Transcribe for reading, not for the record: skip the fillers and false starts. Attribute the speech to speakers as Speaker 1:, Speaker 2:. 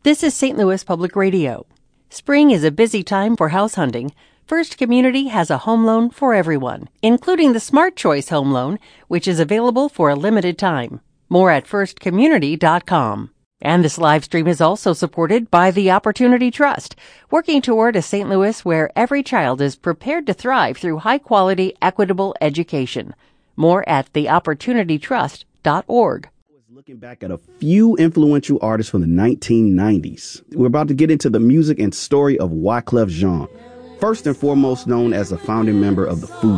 Speaker 1: This is St. Louis Public Radio. Spring is a busy time for house hunting. First Community has a home loan for everyone, including the Smart Choice Home Loan, which is available for a limited time. More at firstcommunity.com. And this live stream is also supported by the Opportunity Trust, working toward a St. Louis where every child is prepared to thrive through high-quality, equitable education. More at theopportunitytrust.org.
Speaker 2: Looking back at a few influential artists from the 1990s. We're about to get into the music and story of Wyclef Jean, first and foremost known as a founding member of the Foo